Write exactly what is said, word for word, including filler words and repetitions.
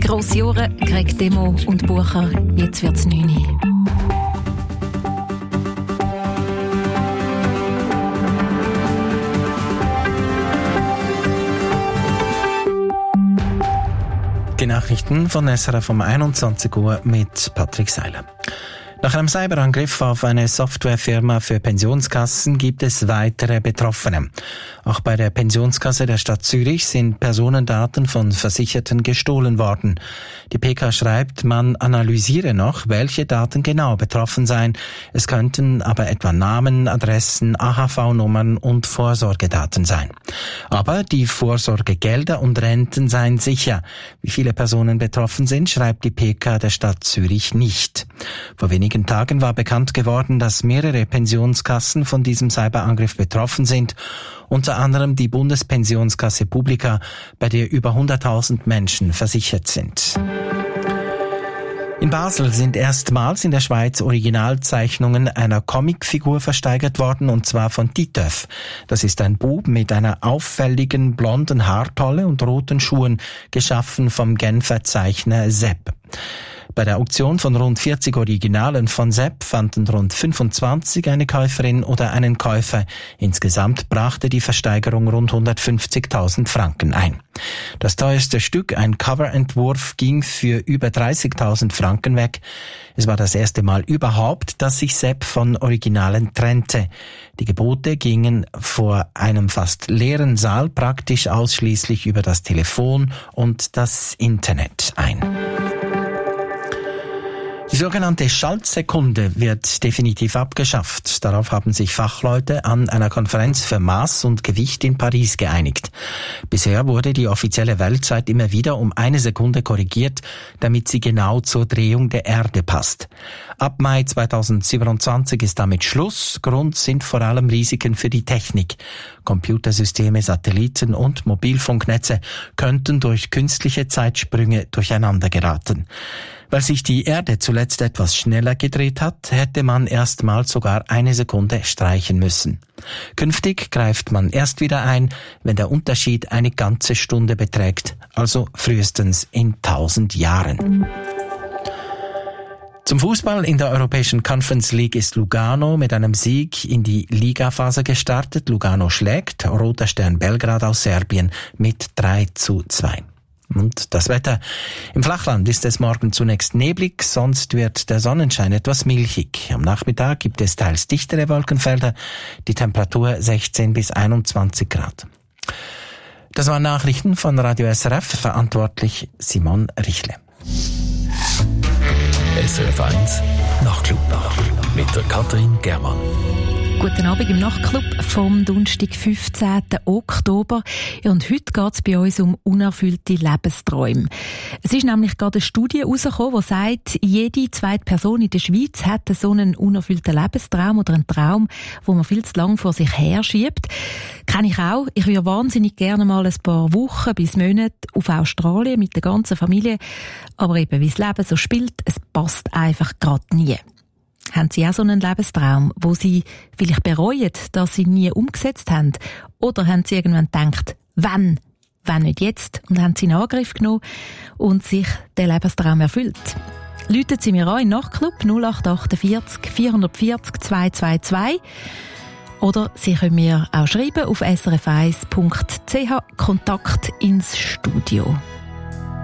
Grosse Ohren, Greg Demo und Bucher, jetzt wird's neun Uhr. Die Nachrichten von S R F um einundzwanzig Uhr mit Patrick Seiler. Nach einem Cyberangriff auf eine Softwarefirma für Pensionskassen gibt es weitere Betroffene. Auch bei der Pensionskasse der Stadt Zürich sind Personendaten von Versicherten gestohlen worden. Die P K schreibt, man analysiere noch, welche Daten genau betroffen seien. Es könnten aber etwa Namen, Adressen, A H V-Nummern und Vorsorgedaten sein. Aber die Vorsorgegelder und Renten seien sicher. Wie viele Personen betroffen sind, schreibt die P K der Stadt Zürich nicht. Vor wenigen Tagen war bekannt geworden, dass mehrere Pensionskassen von diesem Cyberangriff betroffen sind, unter anderem die Bundespensionskasse Publica, bei der über hunderttausend Menschen versichert sind. In Basel sind erstmals in der Schweiz Originalzeichnungen einer Comicfigur versteigert worden, und zwar von Titeuf. Das ist ein Bub mit einer auffälligen blonden Haartolle und roten Schuhen, geschaffen vom Genfer Zeichner Sepp. Bei der Auktion von rund vierzig Originalen von Sepp fanden rund fünfundzwanzig eine Käuferin oder einen Käufer. Insgesamt brachte die Versteigerung rund hundertfünfzigtausend Franken ein. Das teuerste Stück, ein Coverentwurf, ging für über dreißigtausend Franken weg. Es war das erste Mal überhaupt, dass sich Sepp von Originalen trennte. Die Gebote gingen vor einem fast leeren Saal praktisch ausschließlich über das Telefon und das Internet ein. Die sogenannte Schaltsekunde wird definitiv abgeschafft. Darauf haben sich Fachleute an einer Konferenz für Maß und Gewicht in Paris geeinigt. Bisher wurde die offizielle Weltzeit immer wieder um eine Sekunde korrigiert, damit sie genau zur Drehung der Erde passt. Ab Mai zweitausendsiebenundzwanzig ist damit Schluss. Grund sind vor allem Risiken für die Technik. Computersysteme, Satelliten und Mobilfunknetze könnten durch künstliche Zeitsprünge durcheinander geraten. Weil sich die Erde zuletzt etwas schneller gedreht hat, hätte man erstmals sogar eine Sekunde streichen müssen. Künftig greift man erst wieder ein, wenn der Unterschied eine ganze Stunde beträgt, also frühestens in tausend Jahren. Zum Fußball in der Europäischen Conference League ist Lugano mit einem Sieg in die Ligaphase gestartet. Lugano schlägt Roter Stern Belgrad aus Serbien mit drei zu zwei. Und das Wetter. Im Flachland ist es morgen zunächst neblig, sonst wird der Sonnenschein etwas milchig. Am Nachmittag gibt es teils dichtere Wolkenfelder, die Temperatur sechzehn bis einundzwanzig Grad. Das waren Nachrichten von Radio S R F, verantwortlich Simon Richle. S R F eins Nachtclub mit der Katrin Germann. Guten Abend im Nachtclub vom Donnerstag, fünfzehnten Oktober. Ja, und heute geht es bei uns um unerfüllte Lebensträume. Es ist nämlich gerade eine Studie herausgekommen, die sagt, jede zweite Person in der Schweiz hat so einen unerfüllten Lebenstraum oder einen Traum, wo man viel zu lange vor sich her schiebt. Kenne ich auch. Ich würde wahnsinnig gerne mal ein paar Wochen bis Monate auf Australien mit der ganzen Familie. Aber eben, wie das Leben so spielt, es passt einfach gerade nie. Haben Sie auch so einen Lebenstraum, wo Sie vielleicht bereuen, dass Sie nie umgesetzt haben? Oder haben Sie irgendwann gedacht, wann, wenn nicht jetzt? Und haben Sie in Angriff genommen und sich der Lebenstraum erfüllt? Läuten Sie mir an in Nachtclub null acht achtundvierzig vierhundertvierzig zweihundertzweiundzwanzig. Oder Sie können mir auch schreiben auf s r f eins punkt c h, Kontakt ins Studio.